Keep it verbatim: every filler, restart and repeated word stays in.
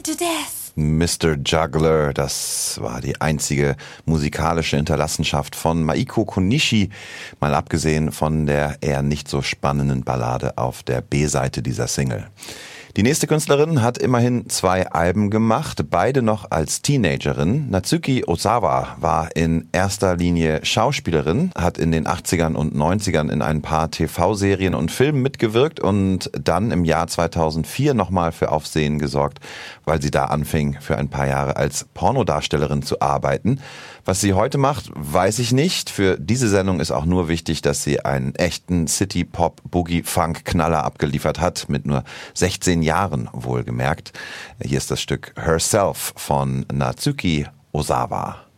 to death. Mister Juggler, das war die einzige musikalische Hinterlassenschaft von Maiko Konishi, mal abgesehen von der eher nicht so spannenden Ballade auf der B-Seite dieser Single. Die nächste Künstlerin hat immerhin zwei Alben gemacht, beide noch als Teenagerin. Natsuki Ozawa war in erster Linie Schauspielerin, hat in den achtzigern und neunzigern in ein paar T V-Serien und Filmen mitgewirkt und dann im Jahr zweitausendvier nochmal für Aufsehen gesorgt, weil sie da anfing, für ein paar Jahre als Pornodarstellerin zu arbeiten. Was sie heute macht, weiß ich nicht. Für diese Sendung ist auch nur wichtig, dass sie einen echten City-Pop-Boogie-Funk-Knaller abgeliefert hat, mit nur sechzehn Jahren wohlgemerkt. Hier ist das Stück Herself von Natsuki Ozawa.